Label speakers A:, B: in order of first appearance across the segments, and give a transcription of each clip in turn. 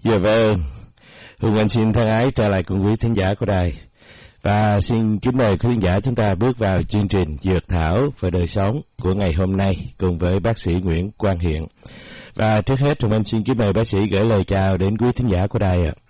A: Dạ vâng, Hùng Anh xin thân ái trở lại cùng quý thính giả của đài. Và xin kính mời quý thính giả chúng ta bước vào chương trình Dược Thảo và Đời Sống của ngày hôm nay cùng với bác sĩ Nguyễn Quang Hiện. Và trước hết Hùng Anh xin kính mời bác sĩ gửi lời chào đến quý thính giả của đài ạ.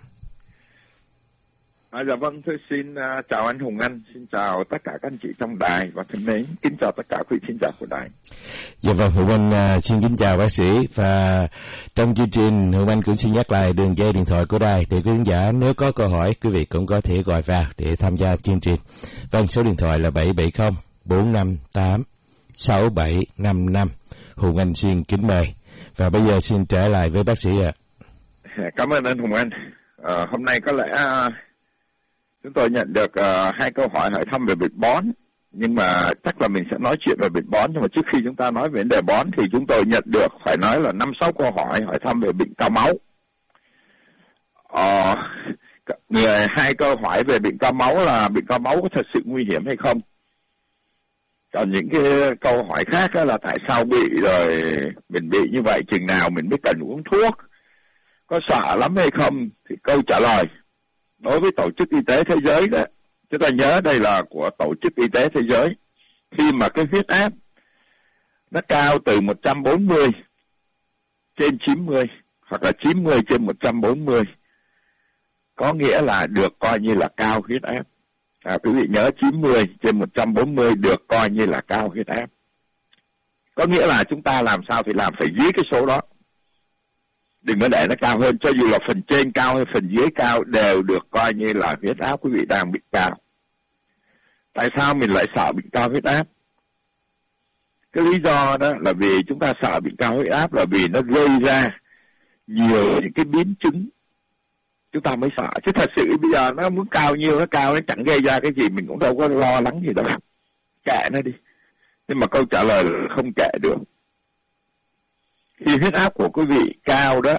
B: Dạ vâng, tôi xin chào anh Hùng Anh, xin chào tất cả các anh chị trong đài và thân mến, kính chào tất cả quý thính giả của đài.
A: Dạ vâng, Hùng Anh xin kính chào bác sĩ. Và trong chương trình Hùng Anh cũng xin nhắc lại đường dây điện thoại của đài để quý thính giả nếu có câu hỏi quý vị cũng có thể gọi vào để tham gia chương trình. Vâng, số điện thoại là 770 458 6755. Hùng Anh xin kính mời. Và bây giờ xin trở lại với bác sĩ ạ.
B: Cảm ơn anh Hùng Anh. Hôm nay có lẽ chúng tôi nhận được 2 câu hỏi thăm về bệnh bón, nhưng mà chắc là mình sẽ nói chuyện về bệnh bón. Nhưng mà trước khi chúng ta nói về vấn đề bón thì chúng tôi nhận được phải nói là 5-6 câu hỏi thăm về bệnh cao máu. 2 câu hỏi về bệnh cao máu là bệnh cao máu có thật sự nguy hiểm hay không. Còn những cái câu hỏi khác là tại sao bị, rồi mình bị như vậy chừng nào mình mới cần uống thuốc, có sợ lắm hay không, thì câu trả lời đối với Tổ chức Y tế Thế giới đó, chúng ta nhớ đây là của Tổ chức Y tế Thế giới, khi mà cái huyết áp nó cao từ 140 trên 90 hoặc là 90 trên 140 có nghĩa là được coi như là cao huyết áp. Quý vị nhớ 90 trên 140 được coi như là cao huyết áp. Có nghĩa là chúng ta làm sao thì làm phải dưới cái số đó. Đừng có để nó cao hơn, cho dù là phần trên cao hay phần dưới cao đều được coi như là huyết áp quý vị đang bị cao. Tại sao mình lại sợ bị cao huyết áp? Cái lý do đó là vì chúng ta sợ bị cao huyết áp là vì nó gây ra nhiều những cái biến chứng. Chúng ta mới sợ, chứ thật sự bây giờ nó muốn cao nhiêu nó cao, nó chẳng gây ra cái gì, mình cũng đâu có lo lắng gì đâu. Kệ nó đi. Nhưng mà câu trả lời là không kệ được. Khi huyết áp của quý vị cao đó,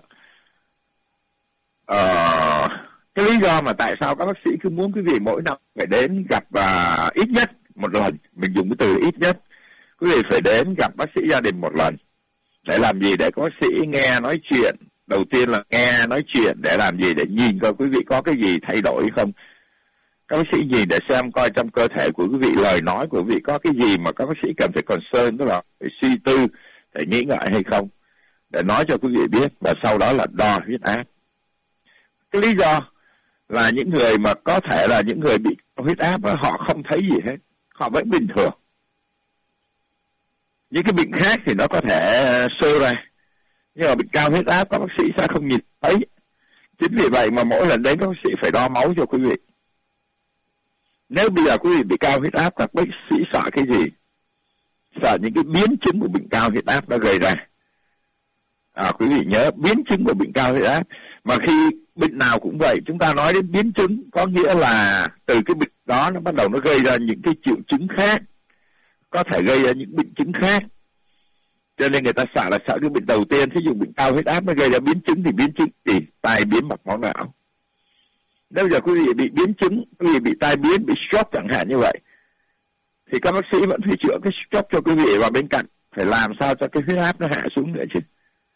B: cái lý do mà tại sao các bác sĩ cứ muốn quý vị mỗi năm phải đến gặp ít nhất một lần, mình dùng cái từ ít nhất, quý vị phải đến gặp bác sĩ gia đình một lần. Để làm gì? Để các bác sĩ nghe nói chuyện. Đầu tiên là nghe nói chuyện để làm gì? Để nhìn coi quý vị có cái gì thay đổi không. Các bác sĩ nhìn để xem coi trong cơ thể của quý vị, lời nói của quý vị có cái gì mà các bác sĩ cần phải concern, tức là phải suy tư, phải nghĩ ngợi hay không, để nói cho quý vị biết. Và sau đó là đo huyết áp. Cái lý do là những người mà có thể là những người bị huyết áp họ không thấy gì hết, họ vẫn bình thường. Những cái bệnh khác thì nó có thể sơ ra, nhưng mà bệnh cao huyết áp các bác sĩ sẽ không nhìn thấy. Chính vì vậy mà mỗi lần đến các bác sĩ phải đo máu cho quý vị. Nếu bây giờ quý vị bị cao huyết áp, các bác sĩ sợ cái gì? Sợ những cái biến chứng của bệnh cao huyết áp nó gây ra. Quý vị nhớ, biến chứng của bệnh cao huyết áp. Mà khi bệnh nào cũng vậy, chúng ta nói đến biến chứng có nghĩa là từ cái bệnh đó nó bắt đầu nó gây ra những cái triệu chứng khác, có thể gây ra những bệnh chứng khác. Cho nên người ta sợ là sợ cái bệnh đầu tiên, thí dụ bệnh cao huyết áp nó gây ra biến chứng thì biến chứng gì? Tai biến mạch máu não. Nếu giờ quý vị bị biến chứng, quý vị bị tai biến, bị stroke chẳng hạn như vậy, thì các bác sĩ vẫn phải chữa cái stroke cho quý vị, và bên cạnh phải làm sao cho cái huyết áp nó hạ xuống nữa chứ.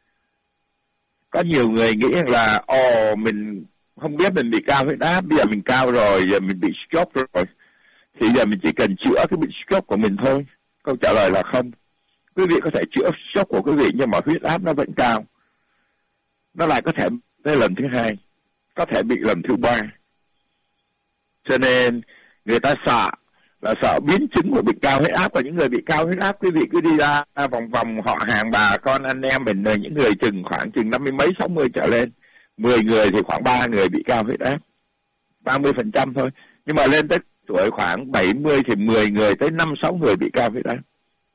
B: Có nhiều người nghĩ là mình không biết mình bị cao huyết áp, bây giờ mình cao rồi, giờ mình bị stroke rồi, thì giờ mình chỉ cần chữa cái bệnh stroke của mình thôi. Câu trả lời là không. Quý vị có thể chữa stroke của quý vị nhưng mà huyết áp nó vẫn cao. Nó lại có thể tới lần thứ 2, có thể bị lần thứ 3. Cho nên người ta sợ là sợ biến chứng của bệnh cao huyết áp. Và những người bị cao huyết áp, quý vị cứ đi ra vòng vòng họ hàng bà con anh em mình, những người khoảng 50 mấy 60 trở lên, 10 người thì khoảng 3 người bị cao huyết áp, 30% thôi. Nhưng mà lên tới tuổi khoảng 70 thì 10 người tới 5-6 người bị cao huyết áp.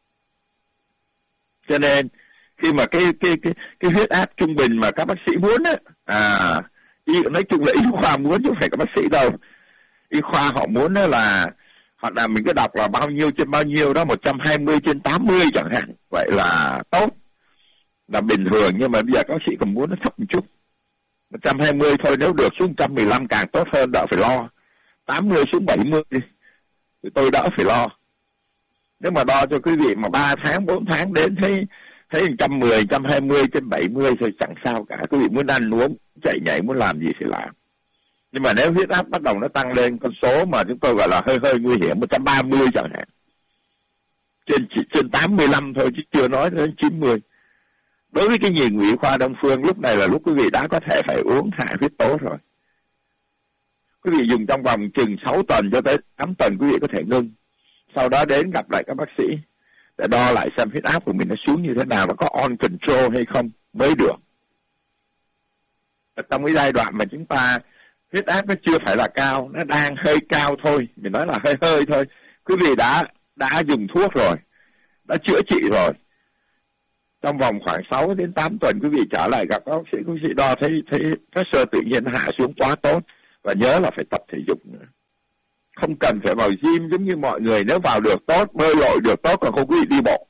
B: Cho nên khi mà cái huyết áp trung bình mà các bác sĩ muốn nói chung là y khoa muốn chứ không phải các bác sĩ đâu. Y khoa họ muốn là hoặc là mình cứ đọc là bao nhiêu trên bao nhiêu đó, 120 trên 80 chẳng hạn, vậy là tốt, là bình thường. Nhưng mà bây giờ các bác sĩ còn muốn nó thấp một chút, 120 thôi, nếu được xuống 115 càng tốt hơn, đỡ phải lo. 80 xuống 70 đi, thì tôi đỡ phải lo. Nếu mà đo cho quý vị mà 3 tháng, 4 tháng đến thấy thấy 110, 120 trên 70 thôi chẳng sao cả. Quý vị muốn ăn uống, chạy nhảy, muốn làm gì thì làm. Nhưng mà nếu huyết áp bắt đầu nó tăng lên con số mà chúng tôi gọi là hơi nguy hiểm, 130 chẳng hạn, trên 85 thôi chứ chưa nói đến 90. Đối với cái nhìn của y khoa Đông Phương, lúc này là lúc quý vị đã có thể phải uống hạ huyết tố rồi. Quý vị dùng trong vòng chừng 6 tuần cho tới 8 tuần quý vị có thể ngưng. Sau đó đến gặp lại các bác sĩ để đo lại xem huyết áp của mình nó xuống như thế nào, nó có on control hay không mới được. Trong cái giai đoạn mà chúng ta huyết áp nó chưa phải là cao, nó đang hơi cao thôi, mình nói là hơi thôi. Quý vị đã dùng thuốc rồi, đã chữa trị rồi. Trong vòng khoảng 6 đến 8 tuần quý vị trở lại gặp bác sĩ, quý vị đo thấy pressure tự nhiên hạ xuống quá tốt. Và nhớ là phải tập thể dục nữa. Không cần phải vào gym giống như mọi người, nếu vào được tốt, bơi lội được tốt, còn không quý vị đi bộ.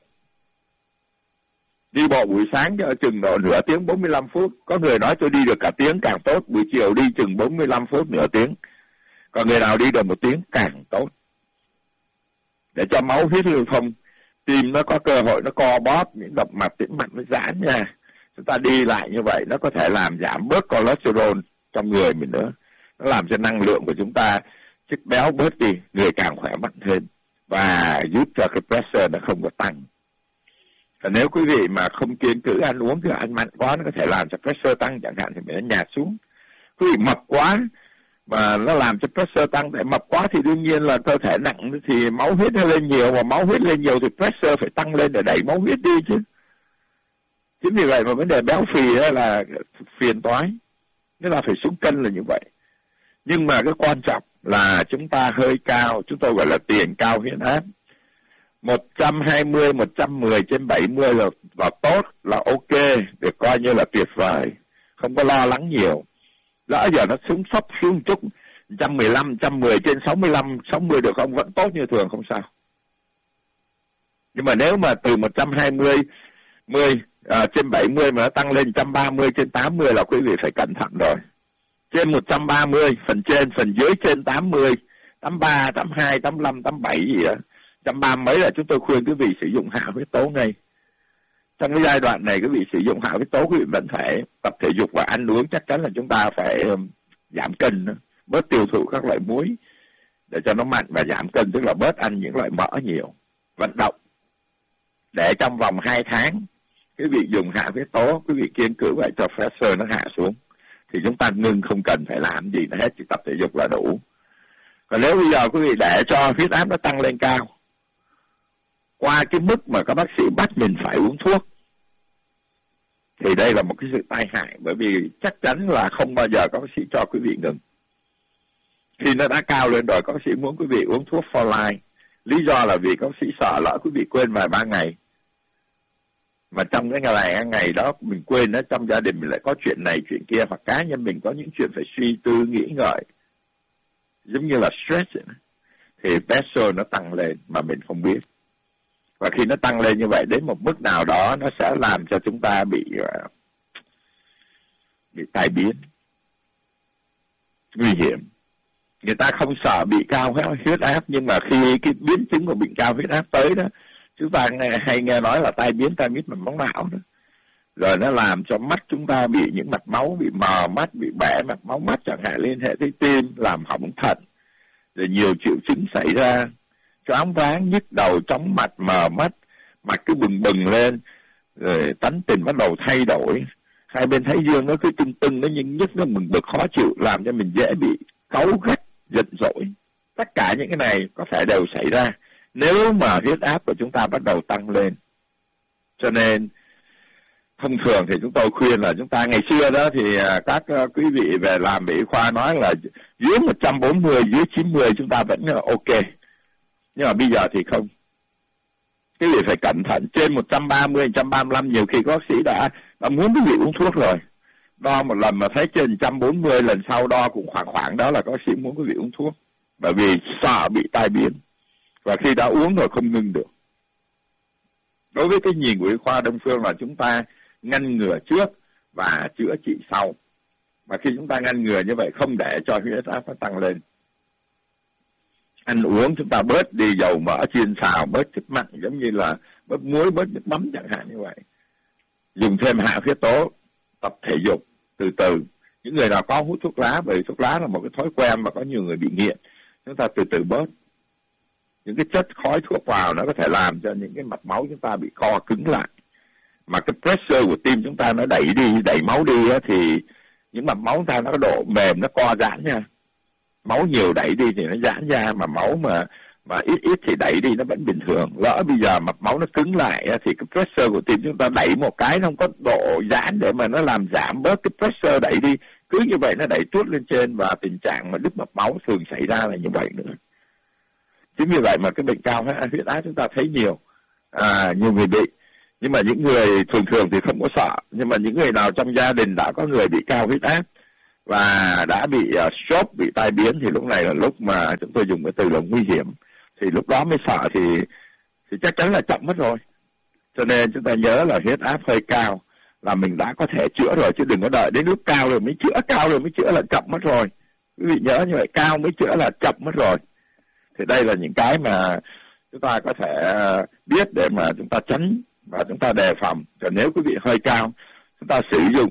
B: Đi bộ buổi sáng cho chừng độ nửa tiếng 45 phút. Có người nói tôi đi được cả tiếng càng tốt, buổi chiều đi chừng 45 phút nửa tiếng. Còn người nào đi được 1 tiếng càng tốt. Để cho máu huyết lưu thông, tim nó có cơ hội nó co bóp, những động mạch tĩnh mạch nó giãn nha. Chúng ta đi lại như vậy nó có thể làm giảm bớt cholesterol trong người mình nữa. Nó làm cho năng lượng của chúng ta, chất béo bớt đi, người càng khỏe mạnh thêm. Và giúp cho cái pressure nó không có tăng. Và nếu quý vị mà không kiêng cữ ăn uống, cứ ăn mặn quá, nó có thể làm cho pressure tăng chẳng hạn, thì mình nó nhạt xuống. Quý vị mập quá mà nó làm cho pressure tăng, tại mập quá thì đương nhiên là cơ thể nặng thì máu huyết nó lên nhiều, và máu huyết lên nhiều thì pressure phải tăng lên để đẩy máu huyết đi chứ. Chính vì vậy mà vấn đề béo phì đó là phiền toái. Nó là phải xuống cân là như vậy. Nhưng mà cái quan trọng là chúng ta hơi cao, chúng tôi gọi là tiền cao huyết áp. 120, 110 trên 70 là tốt, là ok, để coi như là tuyệt vời. Không có lo lắng nhiều. Lỡ giờ nó xuống chút, 115, 110 trên 65, 60 được không? Vẫn tốt như thường, không sao. Nhưng mà nếu mà từ 120 trên 70 mà nó tăng lên 130 trên 80 là quý vị phải cẩn thận rồi. Trên 130, phần trên, phần dưới trên 80, 83, 82, 85, 87 gì đó. 130 mấy là chúng tôi khuyên quý vị sử dụng hạ huyết tố ngay. Trong cái giai đoạn này quý vị sử dụng hạ huyết tố, quý vị vẫn phải tập thể dục và ăn uống, chắc chắn là chúng ta phải giảm cân, bớt tiêu thụ các loại muối để cho nó mặn, và giảm cân tức là bớt ăn những loại mỡ nhiều. Vận động để trong vòng 2 tháng quý vị dùng hạ huyết tố, quý vị kiêng cữ vậy cho pressure nó hạ xuống, thì chúng ta ngưng, không cần phải làm gì nữa hết, chỉ tập thể dục là đủ. Còn nếu bây giờ quý vị để cho huyết áp nó tăng lên cao, qua cái mức mà các bác sĩ bắt mình phải uống thuốc, thì đây là một cái sự tai hại, bởi vì chắc chắn là không bao giờ các bác sĩ cho quý vị ngừng. Khi nó đã cao lên rồi, các bác sĩ muốn quý vị uống thuốc for life. Lý do là vì các bác sĩ sợ lỡ quý vị quên vài 3 ngày. Mà trong cái ngày đó mình quên đó, trong gia đình mình lại có chuyện này chuyện kia, hoặc cá nhân mình có những chuyện phải suy tư nghĩ ngợi, giống như là stress ấy, thì pressure nó tăng lên mà mình không biết. Và khi nó tăng lên như vậy, đến một mức nào đó nó sẽ làm cho chúng ta bị tai biến, nguy hiểm. Người ta không sợ bị cao huyết áp, nhưng mà khi cái biến chứng của bệnh cao huyết áp tới đó, chúng ta hay nghe nói là tai biến mạch máu não đó. Rồi nó làm cho mắt chúng ta bị những mạch máu, bị mờ mắt, bị bẻ mạch máu mắt chẳng hạn, liên hệ tới tim, làm hỏng thận. Rồi nhiều triệu chứng xảy ra, choáng váng, nhức đầu, chóng mặt, mờ mắt, mặt cứ bừng lên, rồi tánh tình bắt đầu thay đổi. Hai bên thái dương nó cứ tưng, nó nhức, nó bực khó chịu, làm cho mình dễ bị cáu gắt, giận dỗi. Tất cả những cái này có thể đều xảy ra nếu mà huyết áp của chúng ta bắt đầu tăng lên. Cho nên thông thường thì chúng tôi khuyên là chúng ta ngày xưa đó thì các quý vị về làm y khoa nói là dưới 140, dưới 90 chúng ta vẫn ok. Nhưng mà bây giờ thì không. Quý vị phải cẩn thận, trên 130, 135 nhiều khi có bác sĩ đã muốn quý vị uống thuốc rồi. Đo một lần mà thấy trên 140, lần sau đo cũng khoảng đó là có bác sĩ muốn quý vị uống thuốc. Bởi vì sợ bị tai biến. Và khi đã uống rồi không ngưng được. Đối với cái nhìn của y khoa Đông Phương là chúng ta ngăn ngừa trước và chữa trị sau. Và khi chúng ta ngăn ngừa như vậy, không để cho huyết áp nó tăng lên. Ăn uống chúng ta bớt đi dầu mỡ chiên xào, bớt chất mặn, giống như là bớt muối, bớt nước mắm chẳng hạn như vậy. dùng thêm hạ huyết tố, tập thể dục từ từ. Những người nào có hút thuốc lá, bởi thuốc lá là một cái thói quen mà có nhiều người bị nghiện, chúng ta từ từ bớt. Những cái chất khói thuốc vào nó có thể làm cho những cái mạch máu chúng ta bị co cứng lại, mà cái pressure của tim chúng ta nó đẩy máu đi á, thì những mạch máu chúng ta nó có độ mềm, nó co giãn nha. Máu nhiều đẩy đi thì nó giãn ra, mà máu mà ít thì đẩy đi nó vẫn bình thường. Lỡ bây giờ mạch máu nó cứng lại á, thì cái pressure của tim chúng ta đẩy một cái nó không có độ giãn để mà nó làm giảm bớt cái pressure đẩy đi, cứ như vậy nó đẩy tuốt lên trên, và tình trạng mà đứt mạch máu thường xảy ra là như vậy nữa. Chính vì vậy mà cái bệnh cao huyết áp chúng ta thấy nhiều người bị. Nhưng mà những người thường thì không có sợ. Nhưng mà những người nào trong gia đình đã có người bị cao huyết áp và đã bị stroke, bị tai biến, thì lúc này là lúc mà chúng tôi dùng cái từ là nguy hiểm. Thì lúc đó mới sợ thì chắc chắn là chậm mất rồi. Cho nên chúng ta nhớ là huyết áp hơi cao là mình đã có thể chữa rồi, chứ đừng có đợi đến lúc cao rồi mới chữa là chậm mất rồi. Quý vị nhớ như vậy, cao mới chữa là chậm mất rồi. Thì đây là những cái mà chúng ta có thể biết để mà chúng ta tránh và chúng ta đề phòng. Còn nếu quý vị hơi cao, chúng ta sử dụng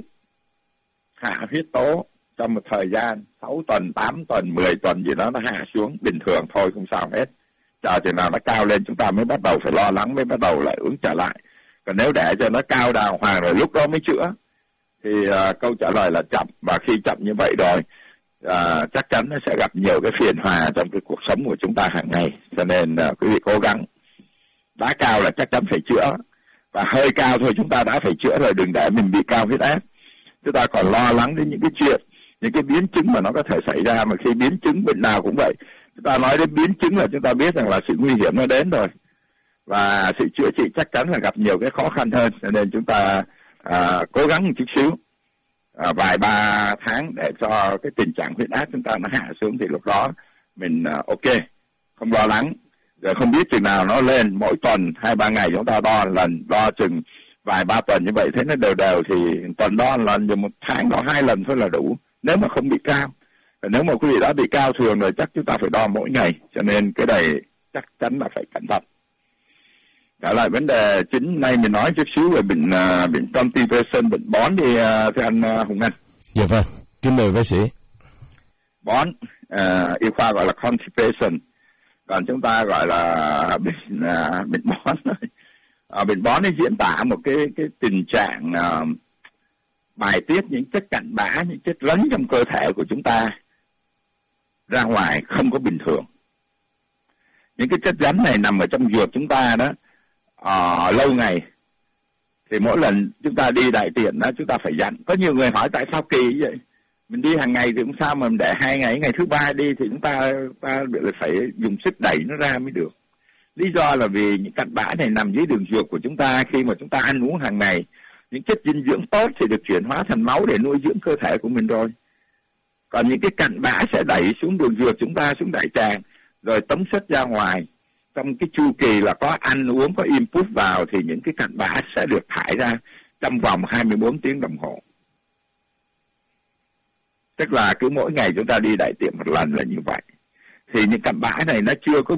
B: hạ huyết tố trong một thời gian 6 tuần, 8 tuần, 10 tuần gì đó, nó hạ xuống bình thường thôi, không sao hết. Chờ chừng nào nó cao lên chúng ta mới bắt đầu phải lo lắng, mới bắt đầu lại uống trở lại. Còn nếu để cho nó cao đàng hoàng rồi lúc đó mới chữa thì câu trả lời là chậm. Và khi chậm như vậy rồi chắc chắn nó sẽ gặp nhiều cái phiền hà trong cái cuộc sống của chúng ta hàng ngày. Cho nên quý vị cố gắng. Đã cao là chắc chắn phải chữa, và hơi cao thôi chúng ta đã phải chữa rồi, đừng để mình bị cao huyết áp. Chúng ta còn lo lắng đến những cái chuyện, những cái biến chứng mà nó có thể xảy ra. Mà khi biến chứng bệnh nào cũng vậy, chúng ta nói đến biến chứng là chúng ta biết rằng là sự nguy hiểm nó đến rồi, và sự chữa trị chắc chắn là gặp nhiều cái khó khăn hơn. Cho nên chúng ta cố gắng một chút xíu, vài 3 tháng để cho cái tình trạng huyết áp chúng ta nó hạ xuống, thì lúc đó mình ok, không lo lắng. Rồi không biết chừng nào nó lên, mỗi tuần 2-3 ngày chúng ta đo lần, đo chừng vài 3 tuần như vậy thấy nó đều thì tuần đo lần, rồi 1 tháng đo 2 lần thôi là đủ, nếu mà không bị cao. Và nếu mà quý vị đã bị cao thường rồi chắc chúng ta phải đo mỗi ngày, cho nên cái này chắc chắn là phải cẩn thận. Trở lại vấn đề chính, nay mình nói chút xíu về bệnh constipation, bệnh bón đi thưa anh Hùng Anh.
A: Dạ vâng, kính mời bác sĩ.
B: Bón, y khoa gọi là constipation, còn chúng ta gọi là bệnh bón. Bệnh bón nó diễn tả một cái tình trạng bài tiết những chất cặn bã, những chất rắn trong cơ thể của chúng ta ra ngoài không có bình thường. Những cái chất rắn này nằm ở trong ruột chúng ta đó lâu ngày, thì mỗi lần chúng ta đi đại tiện đó chúng ta phải dặn. Có nhiều người hỏi tại sao kỳ vậy, mình đi hàng ngày thì cũng sao mà mình để 2 ngày, ngày thứ 3 đi thì chúng ta phải dùng sức đẩy nó ra mới được. Lý do là vì những cặn bã này nằm dưới đường ruột của chúng ta. Khi mà chúng ta ăn uống hàng ngày, những chất dinh dưỡng tốt thì được chuyển hóa thành máu để nuôi dưỡng cơ thể của mình rồi. Còn những cái cặn bã sẽ đẩy xuống đường ruột chúng ta, xuống đại tràng, rồi tống xuất ra ngoài. Trong cái chu kỳ là có ăn uống, có input vào, thì những cái cặn bã sẽ được thải ra trong vòng 24 tiếng đồng hồ. Tức là cứ mỗi ngày chúng ta đi đại tiện 1 lần là như vậy. Thì những cặn bã này nó chưa có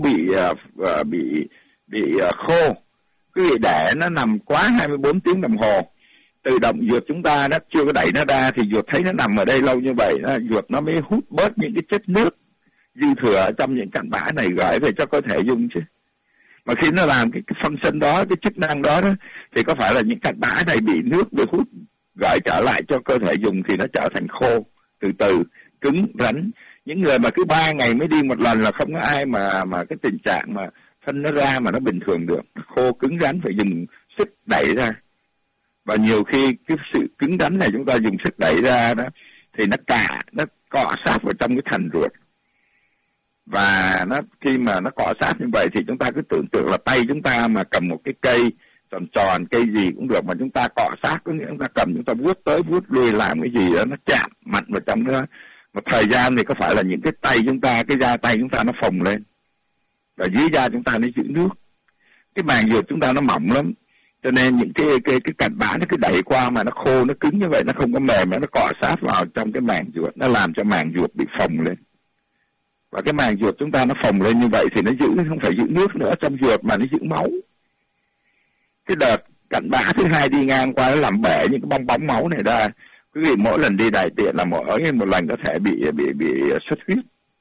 B: bị khô. Cứ để nó nằm quá 24 tiếng đồng hồ, tự động ruột chúng ta nó chưa có đẩy nó ra, thì ruột thấy nó nằm ở đây lâu như vậy, ruột nó mới hút bớt những cái chất nước dư thừa ở trong những cặn bã này gửi về cho cơ thể dùng chứ. Mà khi nó làm cái function đó, cái chức năng đó, thì có phải là những cặn bã này bị nước bị hút gửi trở lại cho cơ thể dùng, thì nó trở thành khô, từ từ, cứng, rắn. Những người mà cứ 3 ngày mới đi 1 lần là không có ai mà cái tình trạng mà phân nó ra mà nó bình thường được. Khô cứng rắn phải dùng sức đẩy ra. Và nhiều khi cái sự cứng rắn này chúng ta dùng sức đẩy ra đó, thì nó cọ sát vào trong cái thành ruột. Và khi mà nó cọ sát như vậy thì chúng ta cứ tưởng tượng là tay chúng ta mà cầm một cái cây tròn, cây gì cũng được, mà chúng ta cọ sát, có nghĩa chúng ta cầm, chúng ta vuốt tới vuốt lui làm cái gì đó, nó chạm mạnh vào trong đó. Một thời gian thì có phải là những cái tay chúng ta, cái da tay chúng ta nó phồng lên, và dưới da chúng ta nó giữ nước. Cái màng ruột chúng ta nó mỏng lắm, cho nên những cái cặn bã nó cứ đẩy qua mà nó khô, nó cứng như vậy, nó không có mềm, nó cọ sát vào trong cái màng ruột, nó làm cho màng ruột bị phồng lên. Và cái màng ruột chúng ta nó phồng lên như vậy thì nó giữ, không phải giữ nước nữa trong ruột mà nó giữ máu. Cái đợt cặn bã thứ hai đi ngang qua nó làm bể những cái bong bóng máu này ra. Quý vị mỗi lần đi đại tiện là một lần có thể bị xuất huyết.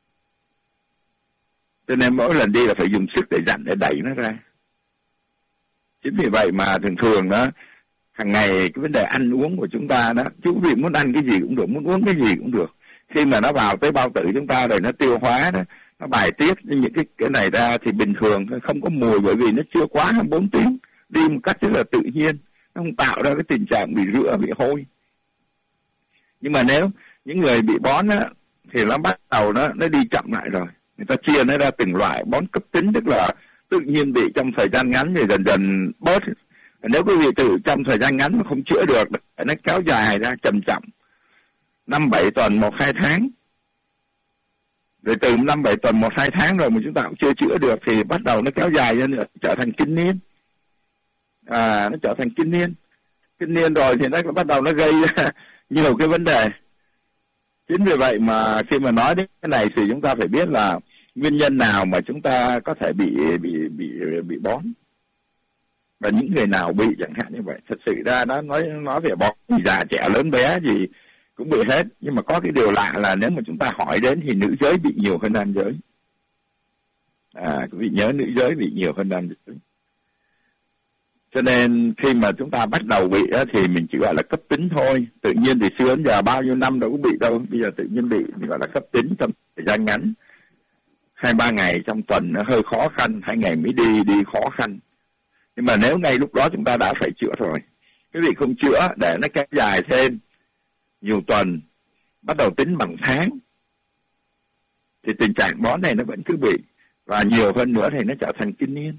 B: Cho nên mỗi lần đi là phải dùng sức để dặn, để đẩy nó ra. Chính vì vậy mà thường đó, hàng ngày cái vấn đề ăn uống của chúng ta đó, chứ quý vị muốn ăn cái gì cũng được, muốn uống cái gì cũng được. Khi mà nó vào tới bao tử chúng ta rồi nó tiêu hóa đó, nó bài tiết những cái này ra thì bình thường, không có mùi, bởi vì nó chưa quá 24 tiếng, đi một cách rất là tự nhiên, nó không tạo ra cái tình trạng bị rữa, bị hôi. Nhưng mà nếu những người bị bón á, thì nó bắt đầu nó đi chậm lại rồi. Người ta chia nó ra từng loại. Bón cấp tính tức là tự nhiên bị trong thời gian ngắn thì dần dần bớt. Nếu quý vị tự trong thời gian ngắn mà không chữa được, nó kéo dài ra chậm chậm 5-7 tuần, 1-2 tháng. Rồi từ 5-7 tuần, 1-2 tháng rồi mà chúng ta cũng chưa chữa được thì bắt đầu nó kéo dài ra nữa, trở thành kinh niên. Nó trở thành kinh niên. Kinh niên rồi thì nó bắt đầu nó gây ra nhiều cái vấn đề. Chính vì vậy mà khi mà nói đến cái này thì chúng ta phải biết là nguyên nhân nào mà chúng ta có thể bị bón. Và những người nào bị chẳng hạn như vậy. Thật sự ra đó nói về bón thì già trẻ lớn bé gì cũng bị hết. Nhưng mà có cái điều lạ là nếu mà chúng ta hỏi đến thì nữ giới bị nhiều hơn nam giới. Quý vị nhớ nữ giới bị nhiều hơn nam giới. Cho nên khi mà chúng ta bắt đầu bị đó, thì mình chỉ gọi là cấp tính thôi. Tự nhiên thì xưa đến giờ bao nhiêu năm đâu có bị đâu. Bây giờ tự nhiên bị, mình gọi là cấp tính trong thời gian ngắn. 2-3 ngày trong tuần nó hơi khó khăn, 2 ngày mới đi khó khăn. Nhưng mà nếu ngay lúc đó chúng ta đã phải chữa rồi. Quý vị không chữa để nó kéo dài thêm nhiều tuần, bắt đầu tính bằng tháng, thì tình trạng bón này nó vẫn cứ bị. Và nhiều hơn nữa thì nó trở thành kinh niên.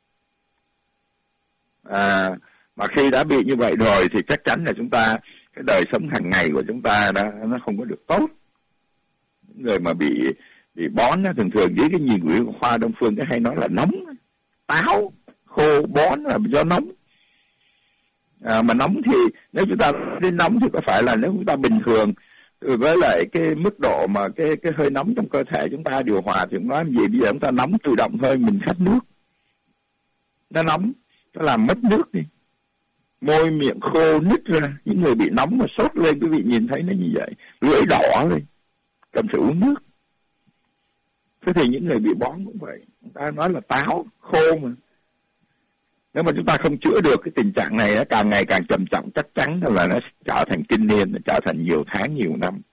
B: Mà khi đã bị như vậy rồi thì chắc chắn là chúng ta, cái đời sống hàng ngày của chúng ta nó không có được tốt. Những người mà bị bón thường dưới cái nhìn của khoa Đông Phương cái hay nói là nóng, táo, khô, bón là do nóng. Mà nóng thì nếu chúng ta đến nóng thì có phải là nếu chúng ta bình thường với lại cái mức độ mà cái hơi nóng trong cơ thể chúng ta điều hòa thì cũng nói gì, bây giờ chúng ta nóng tự động thôi, mình khát nước, nó nóng, nó làm mất nước đi, môi miệng khô nứt ra. Những người bị nóng mà sốt lên, quý vị nhìn thấy nó như vậy, lưỡi đỏ lên, cần phải uống nước. Thế thì những người bị bón cũng vậy, người ta nói là táo, khô mà. Nếu mà chúng ta không chữa được cái tình trạng này, nó càng ngày càng trầm trọng, chắc chắn là nó trở thành kinh niên, nó trở thành nhiều tháng, nhiều năm.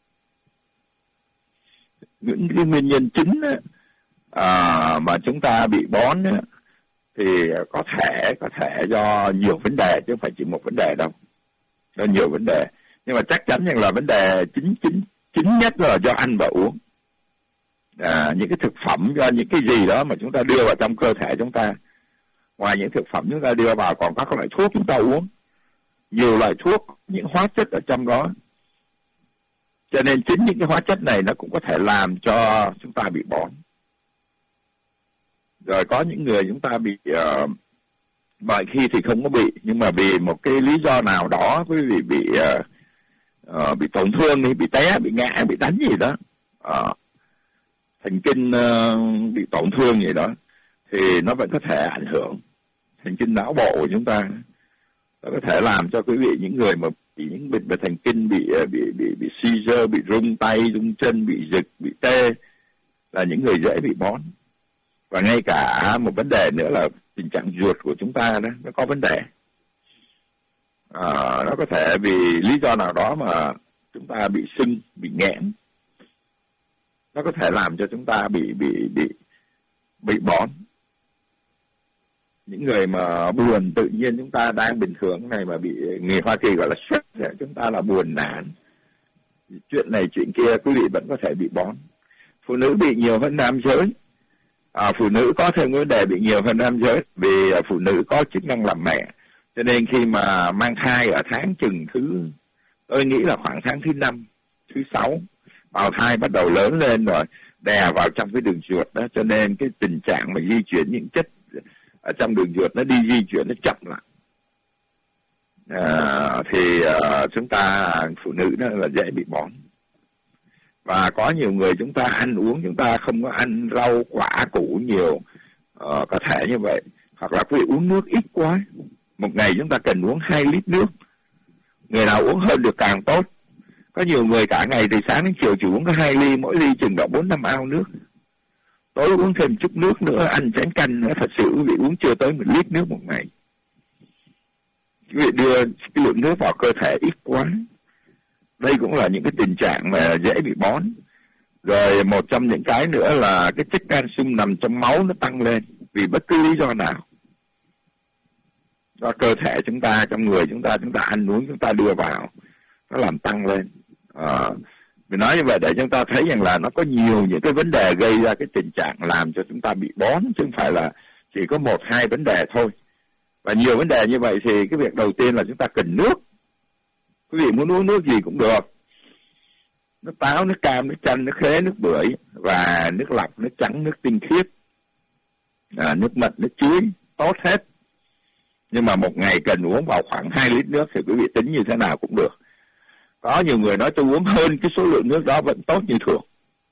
B: Những cái nguyên nhân chính mà chúng ta bị bón thì có thể do nhiều vấn đề, chứ không phải chỉ một vấn đề đâu. Do nhiều vấn đề. Nhưng mà chắc chắn rằng là vấn đề chính nhất là do ăn và uống. Những cái thực phẩm, do những cái gì đó mà chúng ta đưa vào trong cơ thể chúng ta. Ngoài những thực phẩm chúng ta đưa vào còn các loại thuốc chúng ta uống. Nhiều loại thuốc, những hóa chất ở trong đó. Cho nên chính những cái hóa chất này nó cũng có thể làm cho chúng ta bị bón. Rồi có những người chúng ta bị, mọi khi thì không có bị, nhưng mà vì một cái lý do nào đó, quý vị bị tổn thương đi, bị té, bị ngã, bị đánh gì đó, thần kinh bị tổn thương gì đó, thì nó vẫn có thể ảnh hưởng thần kinh não bộ của chúng ta. Nó có thể làm cho quý vị, những người mà bị những bệnh về thần kinh, bị seizure, bị rung tay, rung chân, bị giật, bị tê, là những người dễ bị bón. Và ngay cả một vấn đề nữa là tình trạng ruột của chúng ta đó, nó có vấn đề. Nó có thể vì lý do nào đó mà chúng ta bị sưng, bị nghẽn. Nó có thể làm cho chúng ta bị bón. Những người mà buồn, tự nhiên chúng ta đang bình thường này mà bị người Hoa Kỳ gọi là stress, chúng ta là buồn nản, chuyện này chuyện kia, quý vị vẫn có thể bị bón. Phụ nữ bị nhiều hơn nam giới. Phụ nữ có thêm vấn đề bị nhiều hơn nam giới vì phụ nữ có chức năng làm mẹ, cho nên khi mà mang thai ở tháng chừng tôi nghĩ là khoảng tháng thứ 5, thứ 6, bào thai bắt đầu lớn lên rồi, đè vào trong cái đường ruột đó, cho nên cái tình trạng mà di chuyển những chất ở trong đường ruột nó đi di chuyển nó chậm lại. Thì chúng ta phụ nữ đó là dễ bị bón. Và có nhiều người chúng ta ăn uống, chúng ta không có ăn rau quả củ nhiều, có thể như vậy. Hoặc là quý vị uống nước ít quá, Một ngày chúng ta cần uống 2 lít nước. Người nào uống hơn được càng tốt. Có nhiều người cả ngày từ sáng đến chiều chỉ uống có 2 ly, mỗi ly chừng độ 4-5 ao nước. Tối uống thêm chút nước nữa, ăn chén canh nữa, thật sự quý vị uống chưa tới 1 lít nước một ngày. Quý vị đưa cái lượng nước vào cơ thể ít quá. Đây cũng là những cái tình trạng mà dễ bị bón. Rồi một trong những cái nữa là cái chất canxi nằm trong máu nó tăng lên vì bất cứ lý do nào. Do cơ thể chúng ta, trong người chúng ta ăn uống, chúng ta đưa vào, nó làm tăng lên. Mình nói như vậy để chúng ta thấy rằng là nó có nhiều những cái vấn đề gây ra cái tình trạng làm cho chúng ta bị bón, chứ không phải là chỉ có 1-2 vấn đề thôi. Và nhiều vấn đề như vậy thì cái việc đầu tiên là chúng ta cần nước. Quý vị muốn uống nước gì cũng được. Nước táo, nước cam, nước chanh, nước khế, nước bưởi và nước lọc, nước trắng, nước tinh khiết, nước mật, nước chuối, tốt hết. Nhưng mà một ngày cần uống vào khoảng 2 lít nước thì quý vị tính như thế nào cũng được. Có nhiều người nói tôi uống hơn cái số lượng nước đó vẫn tốt như thường.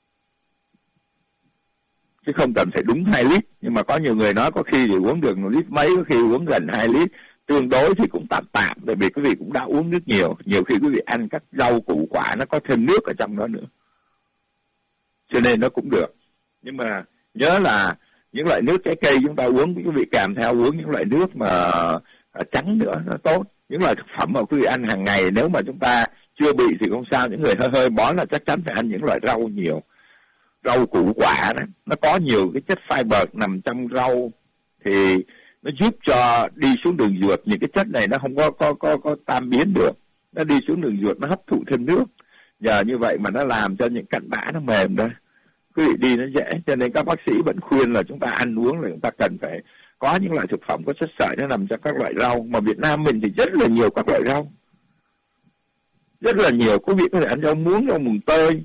B: Chứ không cần phải đúng 2 lít. Nhưng mà có nhiều người nói có khi thì uống được 1 lít mấy, có khi uống gần 2 lít. Tương đối thì cũng tạm, tại vì quý vị cũng đã uống nước nhiều. Nhiều khi quý vị ăn các rau củ quả nó có thêm nước ở trong đó nữa. Cho nên nó cũng được. Nhưng mà nhớ là những loại nước trái cây chúng ta uống, quý vị kèm theo uống những loại nước mà trắng nữa, nó tốt. Những loại thực phẩm mà quý vị ăn hàng ngày, nếu mà chúng ta chưa bị thì không sao. Những người hơi bón là chắc chắn phải ăn những loại rau nhiều. Rau củ quả đó, nó có nhiều cái chất fiber nằm trong rau thì nó giúp cho đi xuống đường ruột. Những cái chất này nó không có tan biến được. Nó đi xuống đường ruột, nó hấp thụ thêm nước. Nhờ như vậy mà nó làm cho những cặn bã nó mềm ra. Quý vị đi nó dễ. Cho nên các bác sĩ vẫn khuyên là chúng ta ăn uống là chúng ta cần phải có những loại thực phẩm có chất sợi nó nằm trong các loại rau. Mà Việt Nam mình thì rất là nhiều các loại rau. Rất là nhiều. Quý vị có thể ăn rau muống, rau mùng tơi,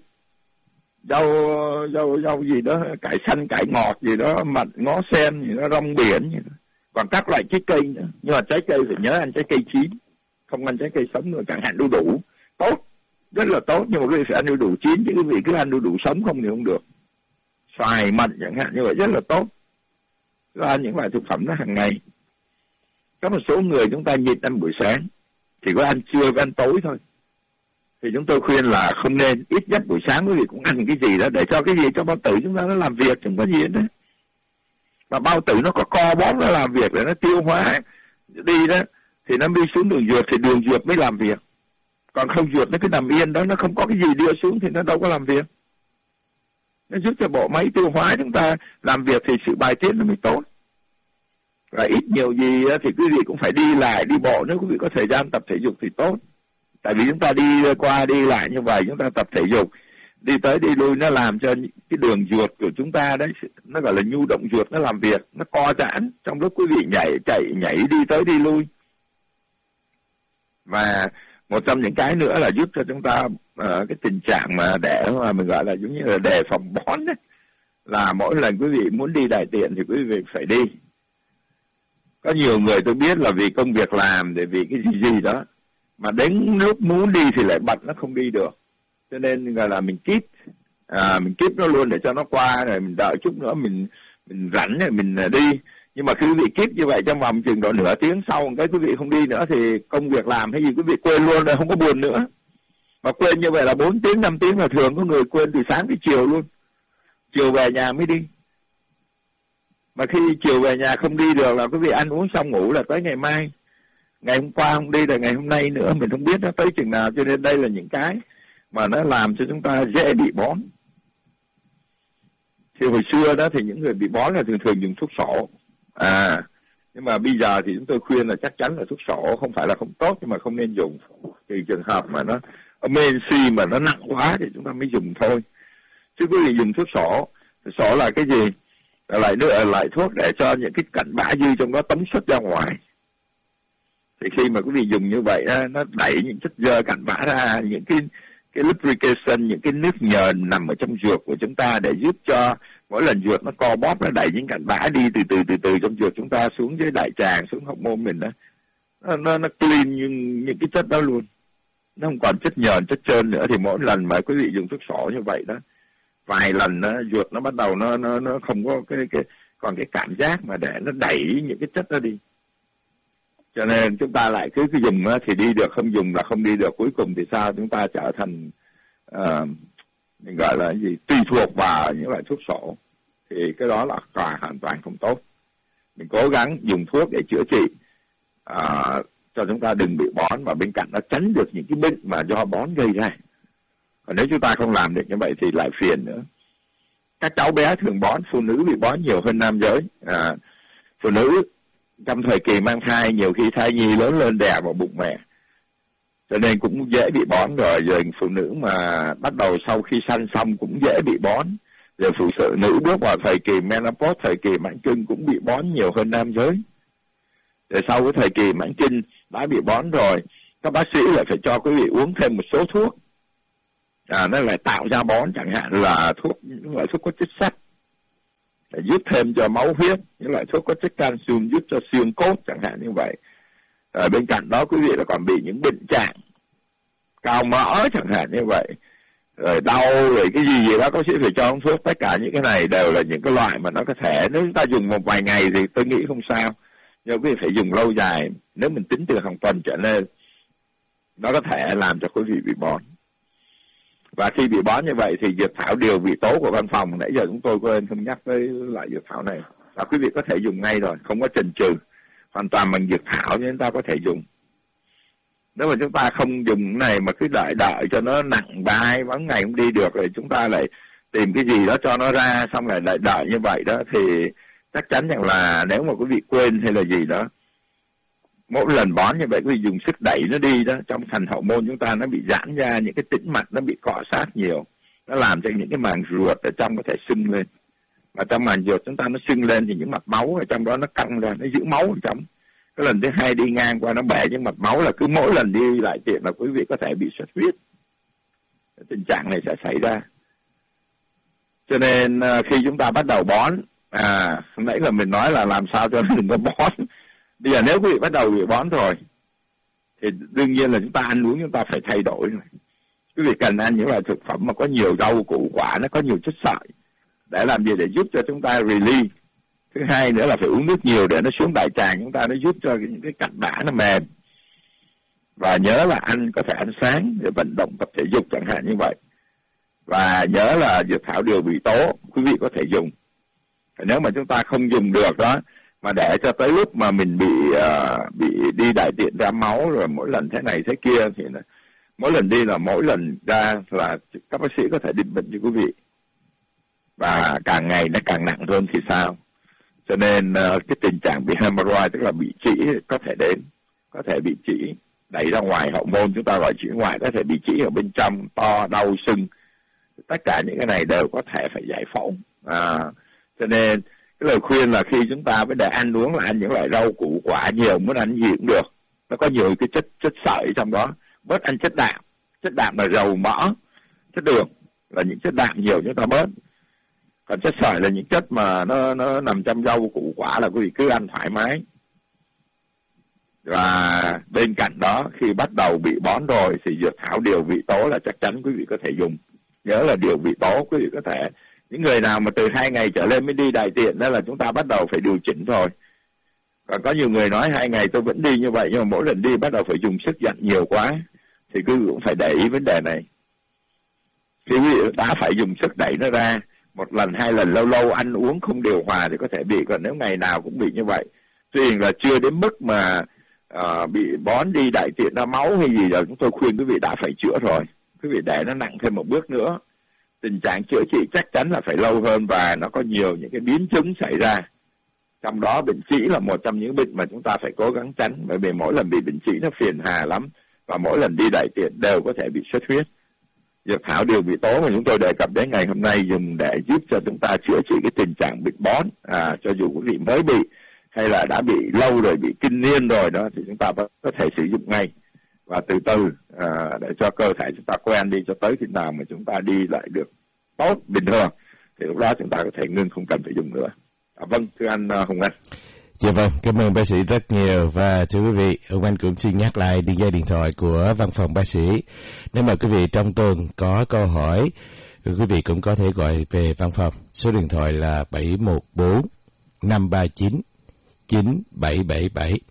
B: rau gì đó, cải xanh, cải ngọt gì đó, mật, ngó sen gì đó, rong biển gì đó. Còn các loại trái cây nữa. Nhưng mà trái cây phải nhớ ăn trái cây chín, không ăn trái cây sống nữa. Chẳng hạn đu đủ, tốt, rất là tốt. Nhưng mà quý vị phải ăn đu đủ chín, chứ quý vị cứ ăn đu đủ sống không thì không được. Xoài, mận chẳng hạn như vậy rất là tốt. Cứ ăn những loại thực phẩm đó hàng ngày. Có một số người chúng ta nhịn ăn buổi sáng, chỉ có ăn trưa và ăn tối thôi. Thì chúng tôi khuyên là không nên, ít nhất buổi sáng quý vị cũng ăn cái gì đó để cho cái gì cho bao tử chúng ta nó làm việc, không có gì hết. Mà bao tử nó có co bóp nó làm việc để nó tiêu hóa đi đó, thì nó đi xuống đường ruột thì đường ruột mới làm việc. Còn không ruột nó cứ nằm yên đó, nó không có cái gì đưa xuống thì nó đâu có làm việc. Nó giúp cho bộ máy tiêu hóa chúng ta làm việc thì sự bài tiết nó mới tốt. Và ít nhiều gì thì quý vị cũng phải đi lại, đi bộ, nếu quý vị có thời gian tập thể dục thì tốt. Tại vì chúng ta đi qua đi lại như vậy, chúng ta tập thể dục, đi tới đi lui, nó làm cho cái đường ruột của chúng ta đấy, nó gọi là nhu động ruột, nó làm việc, nó co giãn trong lúc quý vị nhảy đi tới đi lui. Và một trong những cái nữa là giúp cho chúng ta cái tình trạng mà để mà mình gọi là giống như là đề phòng bón đấy, là mỗi lần quý vị muốn đi đại tiện thì quý vị phải đi. Có nhiều người tôi biết là vì công việc làm, để vì cái gì đó, mà đến lúc muốn đi thì lại bận, nó không đi được. Cho nên gọi là mình keep nó luôn để cho nó qua, rồi mình đợi chút nữa mình rảnh rồi mình đi. Nhưng mà khi quý vị keep như vậy trong vòng chừng độ nửa tiếng sau, cái quý vị không đi nữa thì công việc làm hay gì quý vị quên luôn rồi, không có buồn nữa. Mà quên như vậy là 4 tiếng, 5 tiếng là thường, có người quên từ sáng tới chiều luôn. Chiều về nhà mới đi. Mà khi chiều về nhà không đi được là quý vị ăn uống xong ngủ là tới ngày mai. Ngày hôm qua không đi là ngày hôm nay nữa, mình không biết nó tới chừng nào. Cho nên đây là những cái mà nó làm cho chúng ta dễ bị bón. Thì hồi xưa đó thì những người bị bón là thường dùng thuốc sổ. Nhưng mà bây giờ thì chúng tôi khuyên là chắc chắn là thuốc sổ không phải là không tốt, nhưng mà không nên dùng. Thì trường hợp mà nó mensi mà nó nặng quá thì chúng ta mới dùng thôi. Chứ quý vị dùng thuốc sổ là cái gì? Lại thuốc để cho những cái cặn bã dư trong đó tống xuất ra ngoài. Thì khi mà quý vị dùng như vậy nó đẩy những chất dơ cặn bã ra, những cái lubrication, những cái nước nhờn nằm ở trong ruột của chúng ta, để giúp cho mỗi lần ruột nó co bóp, nó đẩy những cặn bã đi từ trong ruột chúng ta xuống dưới đại tràng, xuống hậu môn mình đó. Nó clean những cái chất đó luôn. Nó không còn chất nhờn, chất trơn nữa. Thì mỗi lần mà quý vị dùng thuốc sổ như vậy đó, vài lần ruột nó bắt đầu nó không có còn cái cảm giác mà để nó đẩy những cái chất đó đi. Cho nên chúng ta lại cứ dùng thì đi được, không dùng là không đi được. Cuối cùng thì sao? Chúng ta trở thành mình gọi là gì, tùy thuộc vào những loại thuốc sổ. Thì cái đó là hoàn toàn không tốt. Mình cố gắng dùng thuốc để chữa trị cho chúng ta đừng bị bón, và bên cạnh nó tránh được những cái bệnh mà do bón gây ra. Còn nếu chúng ta không làm được như vậy thì lại phiền nữa. Các cháu bé thường bón, phụ nữ bị bón nhiều hơn nam giới. Phụ nữ trong thời kỳ mang thai nhiều khi thai nhi lớn lên đè vào bụng mẹ, cho nên cũng dễ bị bón rồi. Rồi phụ nữ mà bắt đầu sau khi sanh xong cũng dễ bị bón. Rồi phụ nữ bước vào thời kỳ menopause, thời kỳ mãn kinh cũng bị bón nhiều hơn nam giới. Rồi sau cái thời kỳ mãn kinh đã bị bón rồi, các bác sĩ lại phải cho quý vị uống thêm một số thuốc, nó lại tạo ra bón, chẳng hạn là những loại thuốc có chất sắt để giúp thêm cho máu huyết, những loại thuốc có chất canxi giúp cho xương cốt, chẳng hạn như vậy. Bên cạnh đó quý vị là còn bị những bệnh trạng cao mỡ, chẳng hạn như vậy, rồi đau, rồi cái gì đó bác sĩ phải cho uống thuốc. Tất cả những cái này đều là những cái loại mà nó có thể, nếu chúng ta dùng một vài ngày thì tôi nghĩ không sao, nhưng quý vị phải dùng lâu dài. Nếu mình tính từ hàng tuần trở lên, nó có thể làm cho quý vị bị bón. Và khi bị bón như vậy thì dược thảo điều vị tố của văn phòng, nãy giờ chúng tôi quên không nhắc tới loại dược thảo này, và quý vị có thể dùng ngay rồi, không có chần chừ, hoàn toàn bằng dược thảo nên chúng ta có thể dùng. Nếu mà chúng ta không dùng cái này mà cứ đợi cho nó nặng vai bắn ngày không đi được, rồi chúng ta lại tìm cái gì đó cho nó ra, xong rồi lại đợi như vậy đó, thì chắc chắn rằng là nếu mà quý vị quên hay là gì đó, mỗi lần bón như vậy quý vị dùng sức đẩy nó đi đó, trong thành hậu môn chúng ta nó bị giãn ra, những cái tĩnh mạch nó bị cọ sát nhiều, nó làm cho những cái màng ruột ở trong có thể sưng lên, và trong màng ruột chúng ta nó sưng lên thì những mạch máu ở trong đó nó căng ra, nó giữ máu ở trong. Cái lần thứ hai đi ngang qua nó bể những mạch máu, là cứ mỗi lần đi lại tiện là quý vị có thể bị xuất huyết. Tình trạng này sẽ xảy ra. Cho nên khi chúng ta bắt đầu bón, hôm nãy là mình nói là làm sao cho nó đừng có bón. Bây giờ nếu quý vị bắt đầu bị bón rồi thì đương nhiên là chúng ta ăn uống chúng ta phải thay đổi rồi. Quý vị cần ăn những loại thực phẩm mà có nhiều rau củ quả, nó có nhiều chất sợi, để làm gì? Để giúp cho chúng ta release. Thứ hai nữa là phải uống nước nhiều để nó xuống đại tràng chúng ta, nó giúp cho những cái cặn bã nó mềm. Và nhớ là có thể ăn sáng để vận động tập thể dục chẳng hạn như vậy. Và nhớ là dược thảo điều vị tố quý vị có thể dùng. Nếu mà chúng ta không dùng được đó, mà để cho tới lúc mà mình bị đi đại tiện ra máu, rồi mỗi lần thế này thế kia, thì mỗi lần đi là mỗi lần ra là các bác sĩ có thể định bệnh cho quý vị. Và càng ngày nó càng nặng hơn thì sao? Cho nên cái tình trạng bị hemorrhoid, tức là bị trĩ, có thể đến, có thể bị trĩ đẩy ra ngoài hậu môn, chúng ta gọi trĩ ngoại, có thể bị trĩ ở bên trong, to, đau, sưng. Tất cả những cái này đều có thể phải giải phẫu. Cho nên cái lời khuyên là khi chúng ta vấn đề ăn uống là ăn những loại rau củ quả nhiều, muốn ăn gì cũng được. Nó có nhiều cái chất sợi trong đó, bớt ăn chất đạm. Chất đạm là dầu mỡ, chất đường là những chất đạm nhiều chúng ta bớt. Còn chất sợi là những chất mà nó nằm trong rau củ quả là quý vị cứ ăn thoải mái. Và bên cạnh đó khi bắt đầu bị bón rồi thì dược thảo điều vị tố là chắc chắn quý vị có thể dùng. Nhớ là điều vị tố quý vị có thể, những người nào mà từ 2 ngày trở lên mới đi đại tiện đó là chúng ta bắt đầu phải điều chỉnh rồi. Còn có nhiều người nói 2 ngày tôi vẫn đi như vậy, nhưng mà mỗi lần đi bắt đầu phải dùng sức dặn nhiều quá, thì quý vị cũng phải để ý vấn đề này. Khi quý vị đã phải dùng sức đẩy nó ra, 1 lần 2 lần, lâu lâu ăn uống không điều hòa thì có thể bị. Còn nếu ngày nào cũng bị như vậy, tuy là chưa đến mức mà bị bón đi đại tiện ra máu hay gì rồi, chúng tôi khuyên quý vị đã phải chữa rồi. Quý vị để nó nặng thêm một bước nữa, tình trạng chữa trị chắc chắn là phải lâu hơn, và nó có nhiều những cái biến chứng xảy ra. Trong đó bệnh trĩ là một trong những bệnh mà chúng ta phải cố gắng tránh, bởi vì mỗi lần bị bệnh trĩ nó phiền hà lắm, và mỗi lần đi đại tiện đều có thể bị xuất huyết. Dược thảo điều vị tố mà chúng tôi đề cập đến ngày hôm nay dùng để giúp cho chúng ta chữa trị cái tình trạng bị bón, cho dù quý vị mới bị hay là đã bị lâu rồi, bị kinh niên rồi đó, thì chúng ta có thể sử dụng ngay và từ từ để cho cơ thể chúng ta quen đi, cho tới khi nào mà chúng ta đi lại được tốt bình thường thì lúc đó chúng ta có thể ngưng, không cần phải dùng nữa. Vâng, thưa anh Hùng Anh.
A: Dạ vâng, cảm ơn bác sĩ rất nhiều. Và thưa quý vị, ông Anh cũng xin nhắc lại dây điện thoại của văn phòng bác sĩ. Nếu mà quý vị trong tuần có câu hỏi, quý vị cũng có thể gọi về văn phòng. Số điện thoại là 714 539 9777.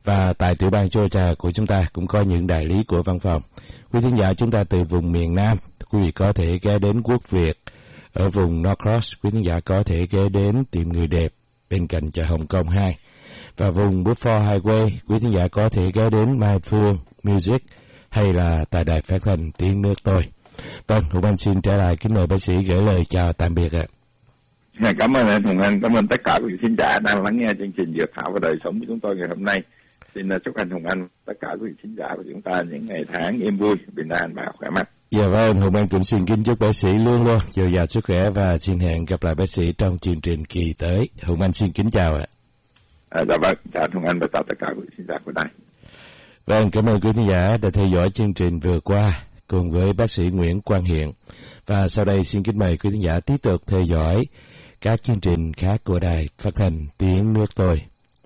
A: Và tại tiểu bang Georgia của chúng ta cũng có những đại lý của văn phòng. Quý thính giả chúng ta từ vùng miền Nam, quý vị có thể ghé đến Quốc Việt ở vùng Norcross. Quý thính giả có thể ghé đến tiệm người đẹp bên cạnh chợ Hồng Kông 2. Và vùng Buffalo Highway, quý thính giả có thể ghé đến Mai Phương Music hay là tại đài phát thanh Tiếng Nước Tôi. Vâng, Hùng Anh xin trở lại, kính mời bác sĩ gửi lời chào tạm biệt ạ.
B: Cảm ơn anh Hùng Anh, cảm ơn tất cả quý khán giả đang lắng nghe chương trình Dược Thảo và Đời Sống của chúng tôi ngày hôm nay. Xin chúc anh Hùng Anh, tất cả quý khán giả của chúng ta những ngày tháng yên vui, bình an và khỏe mạnh.
A: Dạ vâng, Hùng Anh cũng xin kính chúc bác sĩ luôn dồi dào sức khỏe và xin hẹn gặp lại bác sĩ trong chương trình kỳ tới. Hùng Anh xin kính chào ạ.
B: Dạ vâng, chào Hùng Anh và chào tất cả quý khán giả của đài.
A: Vâng, cảm ơn quý khán giả đã theo dõi chương trình vừa qua cùng với bác sĩ Nguyễn Quang Hiện. Và sau đây xin kính mời quý khán giả tiếp tục theo dõi các chương trình khác của đài phát thanh Tiếng Nước Tôi.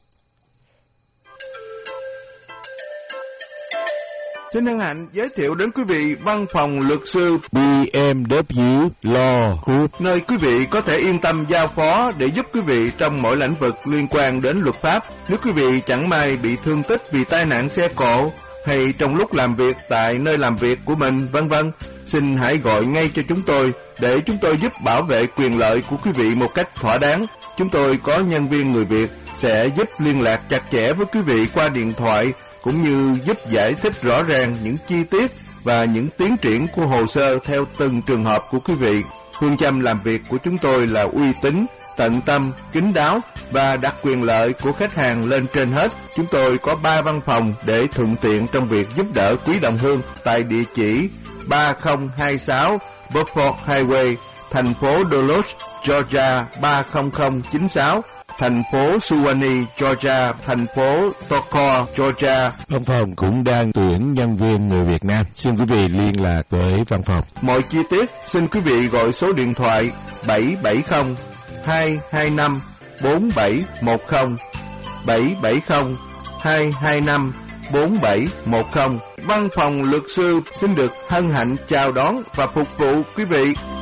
C: Xin hân hạnh giới thiệu đến quý vị văn phòng luật sư
A: BMW Law Group,
C: nơi quý vị có thể yên tâm giao phó để giúp quý vị trong mọi lĩnh vực liên quan đến luật pháp. Nếu quý vị chẳng may bị thương tích vì tai nạn xe cộ hay trong lúc làm việc tại nơi làm việc của mình, vân vân, xin hãy gọi ngay cho chúng tôi để chúng tôi giúp bảo vệ quyền lợi của quý vị một cách thỏa đáng. Chúng tôi có nhân viên người Việt sẽ giúp liên lạc chặt chẽ với quý vị qua điện thoại, cũng như giúp giải thích rõ ràng những chi tiết và những tiến triển của hồ sơ theo từng trường hợp của quý vị. Phương châm làm việc của chúng tôi là uy tín, tận tâm, kín đáo và đặt quyền lợi của khách hàng lên trên hết. Chúng tôi có 3 văn phòng để thuận tiện trong việc giúp đỡ quý đồng hương tại địa chỉ 3026 Buffalo Highway, thành phố Duluth, Georgia 30096, thành phố Suwanee, Georgia, thành phố Toccoa, Georgia.
A: Văn phòng cũng đang tuyển nhân viên người Việt Nam. Xin quý vị liên lạc với văn phòng.
C: Mọi chi tiết xin quý vị gọi số điện thoại 770 225 4710, 770 225 4710. Văn phòng luật sư xin được hân hạnh chào đón và phục vụ quý vị.